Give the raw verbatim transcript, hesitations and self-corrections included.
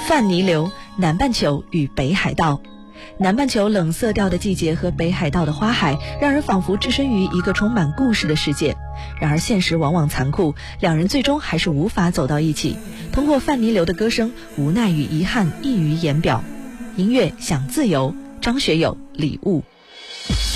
范尼流，南半球与北海道。南半球冷色调的季节和北海道的花海，让人仿佛置身于一个充满故事的世界。然而现实往往残酷，两人最终还是无法走到一起。通过范尼流的歌声，无奈与遗憾溢于言表。音乐想自由，张学友，礼物。